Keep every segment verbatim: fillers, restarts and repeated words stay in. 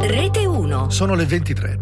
Rete uno. Sono le ventitré.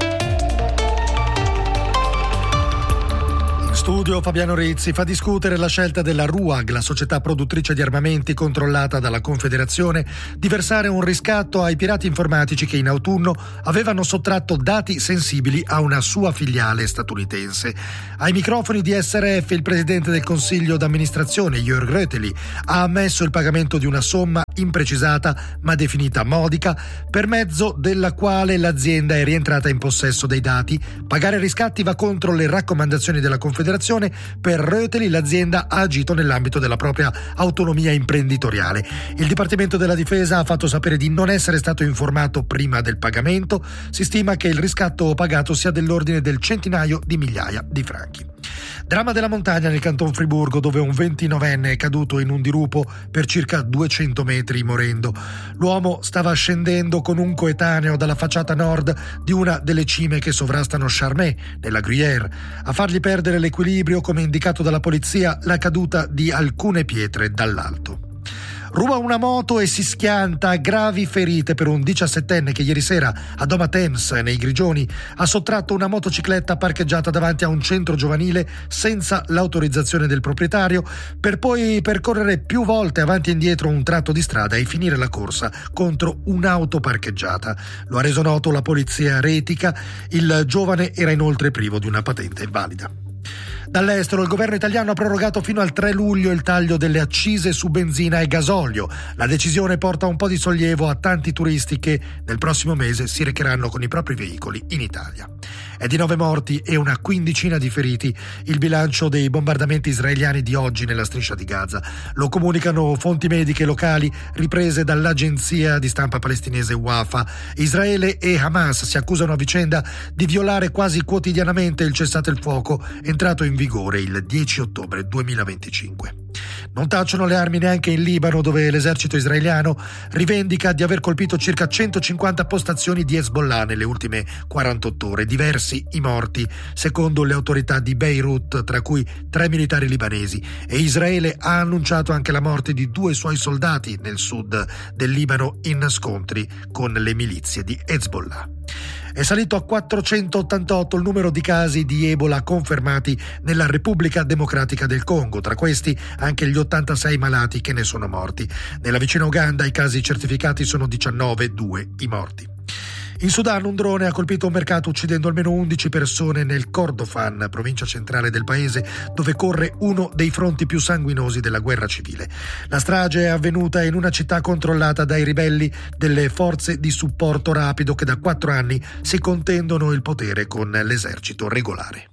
Studio Fabiano Rizzi. Fa discutere la scelta della RUAG, la società produttrice di armamenti controllata dalla Confederazione, di versare un riscatto ai pirati informatici che in autunno avevano sottratto dati sensibili a una sua filiale statunitense. Ai microfoni di S R F il presidente del consiglio d'amministrazione, Jörg Röteli, ha ammesso il pagamento di una somma imprecisata ma definita modica, per mezzo della quale l'azienda è rientrata in possesso dei dati. Pagare riscatti va contro le raccomandazioni della Confederazione. Per Röteli l'azienda ha agito nell'ambito della propria autonomia imprenditoriale. Il Dipartimento della Difesa ha fatto sapere di non essere stato informato prima del pagamento. Si stima che il riscatto pagato sia dell'ordine del centinaio di migliaia di franchi. Dramma della montagna nel Canton Friburgo, dove un ventinovenne è caduto in un dirupo per circa duecento metri morendo. L'uomo stava scendendo con un coetaneo dalla facciata nord di una delle cime che sovrastano Charmey, nella Gruyère. A fargli perdere l'equilibrio, come indicato dalla polizia, la caduta di alcune pietre dall'alto. Ruba una moto e si schianta, gravi ferite per un diciassettenne che ieri sera a Doma Thames, nei Grigioni, ha sottratto una motocicletta parcheggiata davanti a un centro giovanile senza l'autorizzazione del proprietario, per poi percorrere più volte avanti e indietro un tratto di strada e finire la corsa contro un'auto parcheggiata. Lo ha reso noto la polizia retica. Il giovane era inoltre privo di una patente valida. Dall'estero il governo italiano ha prorogato fino al tre luglio il taglio delle accise su benzina e gasolio. La decisione porta un po' di sollievo a tanti turisti che nel prossimo mese si recheranno con i propri veicoli in Italia. È di nove morti e una quindicina di feriti il bilancio dei bombardamenti israeliani di oggi nella striscia di Gaza. Lo comunicano fonti mediche locali riprese dall'agenzia di stampa palestinese Wafa. Israele e Hamas si accusano a vicenda di violare quasi quotidianamente il cessate il fuoco entrato in vigore il dieci ottobre duemilaventicinque. Non tacciono le armi neanche in Libano, dove l'esercito israeliano rivendica di aver colpito circa centocinquanta postazioni di Hezbollah nelle ultime quarantotto ore. Diversi i morti, secondo le autorità di Beirut, tra cui tre militari libanesi, e Israele ha annunciato anche la morte di due suoi soldati nel sud del Libano in scontri con le milizie di Hezbollah. È salito a quattrocentottantotto il numero di casi di Ebola confermati nella Repubblica Democratica del Congo, tra questi anche gli ottantasei malati che ne sono morti. Nella vicina Uganda i casi certificati sono diciannove, due i morti. In Sudan un drone ha colpito un mercato uccidendo almeno undici persone nel Kordofan, provincia centrale del paese, dove corre uno dei fronti più sanguinosi della guerra civile. La strage è avvenuta in una città controllata dai ribelli delle forze di supporto rapido che da quattro anni si contendono il potere con l'esercito regolare.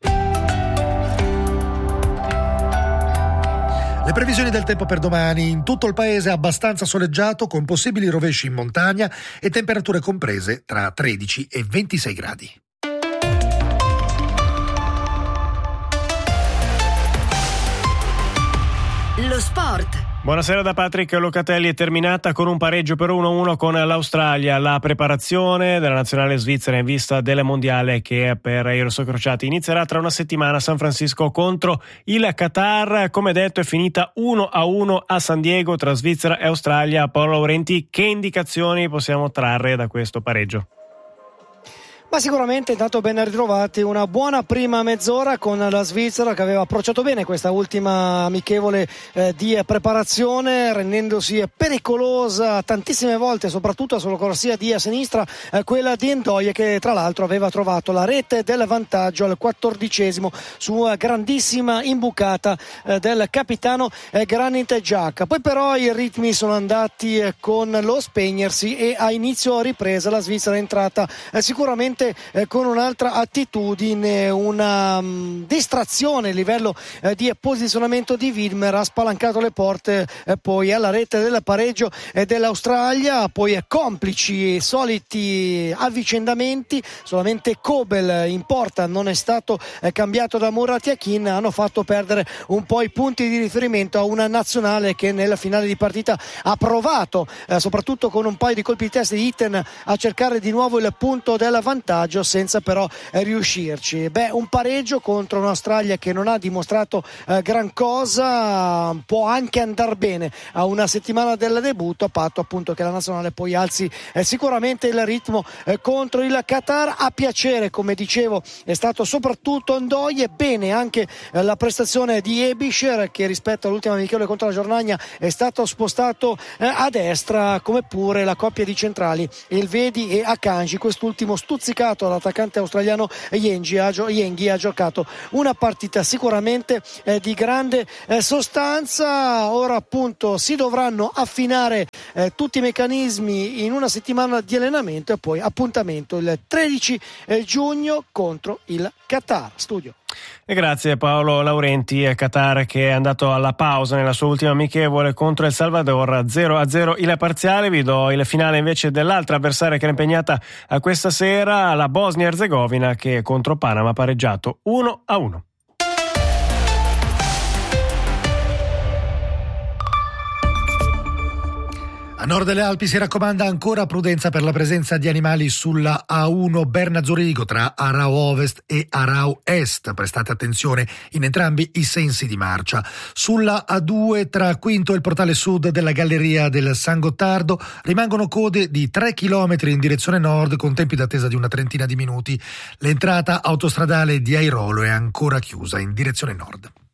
Le previsioni del tempo per domani: in tutto il paese abbastanza soleggiato, con possibili rovesci in montagna e temperature comprese tra tredici e ventisei gradi. Lo sport. Buonasera da Patrick Locatelli. È terminata con un pareggio per uno a uno con l'Australia la preparazione della nazionale svizzera in vista del mondiale che per i rossocrociati inizierà tra una settimana a San Francisco contro il Qatar. Come detto, è finita uno a uno a San Diego tra Svizzera e Australia. Paolo Laurenti, che indicazioni possiamo trarre da questo pareggio? Ma sicuramente intanto ben ritrovati, una buona prima mezz'ora con la Svizzera che aveva approcciato bene questa ultima amichevole eh, di preparazione, rendendosi pericolosa tantissime volte, soprattutto sulla corsia di a sinistra, eh, quella di Ndoye, che tra l'altro aveva trovato la rete del vantaggio al quattordicesimo su grandissima imbucata eh, del capitano eh, Granit Xhaka. Poi però i ritmi sono andati eh, con lo spegnersi e a inizio ripresa la Svizzera è entrata eh, sicuramente Eh, con un'altra attitudine, una um, distrazione a livello eh, di posizionamento di Widmer, ha spalancato le porte eh, poi alla rete del pareggio eh, dell'Australia, poi eh, complici i soliti avvicendamenti, solamente Kobel in porta non è stato eh, cambiato da Murat Yakin, hanno fatto perdere un po' i punti di riferimento a una nazionale che nella finale di partita ha provato eh, soprattutto con un paio di colpi di testa di Itten a cercare di nuovo il punto del vantaggio, vantaggio senza però eh, riuscirci. Beh, un pareggio contro un'Australia che non ha dimostrato eh, gran cosa può anche andare bene a una settimana del debutto, a patto appunto che la nazionale poi alzi eh, sicuramente il ritmo eh, contro il Qatar. A piacere, come dicevo, è stato soprattutto Ndoye, bene anche eh, la prestazione di Ebischer, che rispetto all'ultima amichevole contro la Giordania è stato spostato eh, a destra, come pure la coppia di centrali Elvedi e Akanji, quest'ultimo stuzzicato all'attaccante australiano Yengi ha, gio- Yengi ha giocato una partita sicuramente eh, di grande eh, sostanza. Ora appunto si dovranno affinare eh, tutti i meccanismi in una settimana di allenamento e poi appuntamento il tredici eh, giugno contro il Qatar. Studio. E grazie Paolo Laurenti. Qatar che è andato alla pausa nella sua ultima amichevole contro El Salvador, zero a zero il parziale. Vi do il finale invece dell'altra avversaria che era impegnata a questa sera, la Bosnia-Erzegovina, che contro Panama ha pareggiato uno a uno. A nord delle Alpi si raccomanda ancora prudenza per la presenza di animali sulla A uno Berna-Zurigo tra Arao Ovest e Arao Est. Prestate attenzione in entrambi i sensi di marcia. Sulla A due tra Quinto e il portale sud della galleria del San Gottardo rimangono code di tre chilometri in direzione nord con tempi d'attesa di una trentina di minuti. L'entrata autostradale di Airolo è ancora chiusa in direzione nord.